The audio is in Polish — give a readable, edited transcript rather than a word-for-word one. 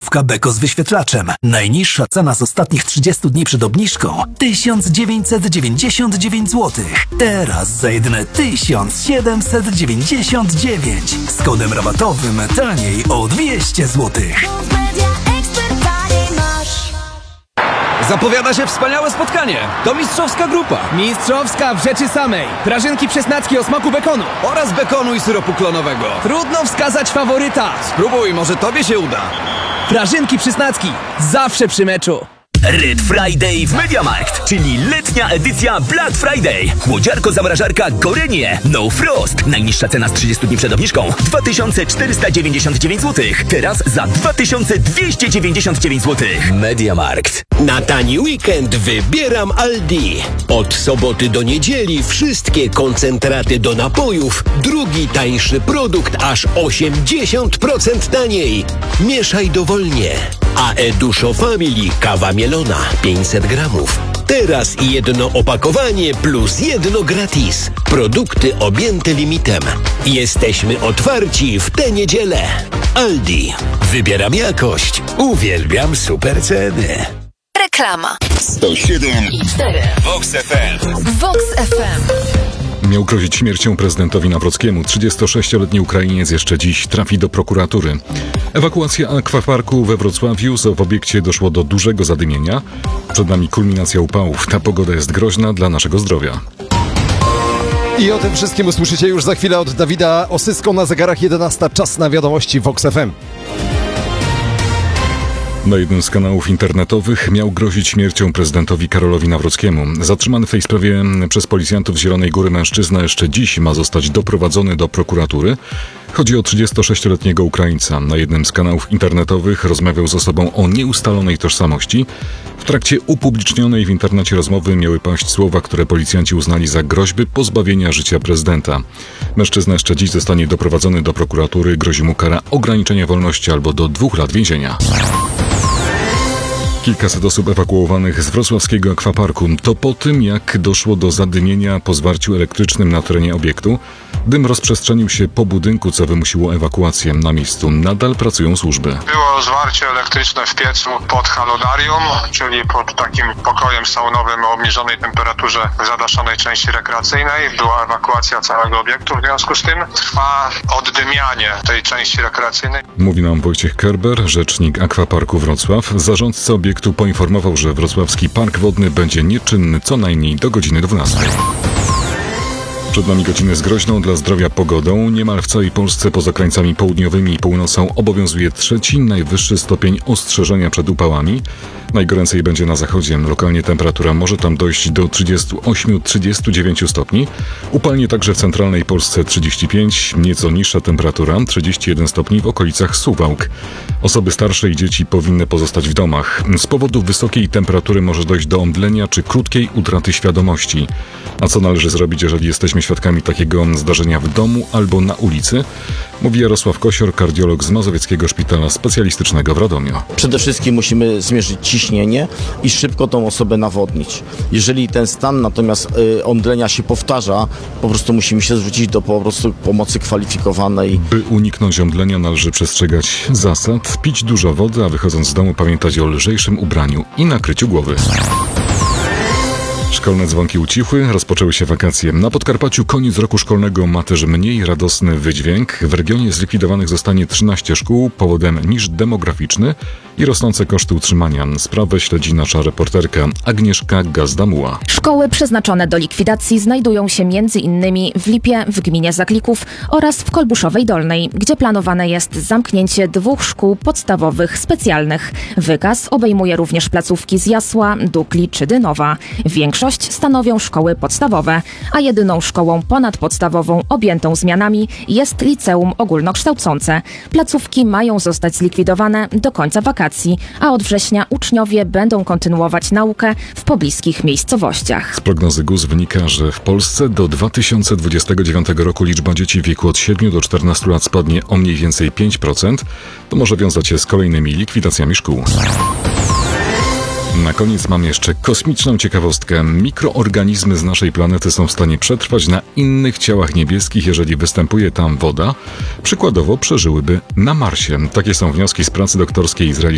lodówka Beko z wyświetlaczem. Najniższa cena z ostatnich 30 dni przed obniżką 1999 zł. Teraz za jedyne 1799. Z kodem rabatowym taniej o 200 zł. Zapowiada się wspaniałe spotkanie. To mistrzowska grupa. Mistrzowska w rzeczy samej. Prażynki przesnackie o smaku bekonu. Oraz bekonu i syropu klonowego. Trudno wskazać faworyta. Spróbuj, może tobie się uda. Prażynki przysnacki. Zawsze przy meczu. Red Friday w MediaMarkt, czyli letnia edycja Black Friday. Chłodziarko-zamrażarka Gorenie No Frost. Najniższa cena z 30 dni przed obniżką 2499 zł. Teraz za 2299 zł. MediaMarkt. Na tani weekend wybieram Aldi. Od soboty do niedzieli wszystkie koncentraty do napojów. Drugi tańszy produkt aż 80% taniej. Mieszaj dowolnie. A Eduszo Family kawa mielona 500 gramów. Teraz jedno opakowanie plus jedno gratis. Produkty objęte limitem. Jesteśmy otwarci w tę niedzielę. Aldi. Wybieram jakość. Uwielbiam super ceny. Reklama. 107,4 Vox FM. Vox FM. Miał grozić śmiercią prezydentowi Nawrockiemu. 36-letni Ukrainiec jeszcze dziś trafi do prokuratury. Ewakuacja akwaparku we Wrocławiu. W obiekcie doszło do dużego zadymienia. Przed nami kulminacja upałów. Ta pogoda jest groźna dla naszego zdrowia. I o tym wszystkim usłyszycie już za chwilę od Dawida Osysko. Na zegarach 11. Czas na wiadomości Vox FM. Na jednym z kanałów internetowych miał grozić śmiercią prezydentowi Karolowi Nawrockiemu. Zatrzymany w tej sprawie przez policjantów z Zielonej Góry mężczyzna jeszcze dziś ma zostać doprowadzony do prokuratury. Chodzi o 36-letniego Ukraińca. Na jednym z kanałów internetowych rozmawiał z osobą o nieustalonej tożsamości. W trakcie upublicznionej w internecie rozmowy miały paść słowa, które policjanci uznali za groźby pozbawienia życia prezydenta. Mężczyzna jeszcze dziś zostanie doprowadzony do prokuratury. Grozi mu kara ograniczenia wolności albo do 2 lat więzienia. Kilkaset osób ewakuowanych z wrocławskiego akwaparku. To po tym, jak doszło do zadymienia po zwarciu elektrycznym na terenie obiektu. Dym rozprzestrzenił się po budynku, co wymusiło ewakuację. Na miejscu nadal pracują służby. Było zwarcie elektryczne w piecu pod halodarium, czyli pod takim pokojem saunowym o obniżonej temperaturze w zadaszonej części rekreacyjnej. Była ewakuacja całego obiektu, w związku z tym trwa oddymianie tej części rekreacyjnej. Mówi nam Wojciech Kerber, rzecznik Akwaparku Wrocław. Zarządca obiektu poinformował, że wrocławski park wodny będzie nieczynny co najmniej do godziny 12. Przed nami godziny z groźną dla zdrowia pogodą. Niemal w całej Polsce poza krańcami południowymi i północą obowiązuje 3. najwyższy stopień ostrzeżenia przed upałami. Najgoręcej będzie na zachodzie. Lokalnie temperatura może tam dojść do 38-39 stopni. Upalnie także w centralnej Polsce 35, nieco niższa temperatura 31 stopni w okolicach Suwałk. Osoby starsze i dzieci powinny pozostać w domach. Z powodu wysokiej temperatury może dojść do omdlenia czy krótkiej utraty świadomości. A co należy zrobić, jeżeli jesteśmy świadkami takiego zdarzenia w domu albo na ulicy? Mówi Jarosław Kosior, kardiolog z Mazowieckiego Szpitala Specjalistycznego w Radomiu. Przede wszystkim musimy zmierzyć ciśnienie i szybko tą osobę nawodnić. Jeżeli ten stan natomiast omdlenia się powtarza, po prostu musimy się zwrócić do pomocy kwalifikowanej. By uniknąć omdlenia należy przestrzegać zasad, pić dużo wody, a wychodząc z domu pamiętać o lżejszym ubraniu i nakryciu głowy. Szkolne dzwonki ucichły, rozpoczęły się wakacje. Na Podkarpaciu koniec roku szkolnego ma też mniej radosny wydźwięk. W regionie zlikwidowanych zostanie 13 szkół, powodem niż demograficzny i rosnące koszty utrzymania. Sprawę śledzi nasza reporterka Agnieszka Gazdamuła. Szkoły przeznaczone do likwidacji znajdują się m.in. w Lipie, w gminie Zaklików oraz w Kolbuszowej Dolnej, gdzie planowane jest zamknięcie 2 szkół podstawowych specjalnych. Wykaz obejmuje również placówki z Jasła, Dukli czy Dynowa. Większość stanowią szkoły podstawowe, a jedyną szkołą ponadpodstawową objętą zmianami jest liceum ogólnokształcące. Placówki mają zostać zlikwidowane do końca wakacji, a od września uczniowie będą kontynuować naukę w pobliskich miejscowościach. Z prognozy GUS wynika, że w Polsce do 2029 roku liczba dzieci w wieku od 7 do 14 lat spadnie o mniej więcej 5%. To może wiązać się z kolejnymi likwidacjami szkół. Na koniec mam jeszcze kosmiczną ciekawostkę. Mikroorganizmy z naszej planety są w stanie przetrwać na innych ciałach niebieskich, jeżeli występuje tam woda. Przykładowo przeżyłyby na Marsie. Takie są wnioski z pracy doktorskiej izraelskiej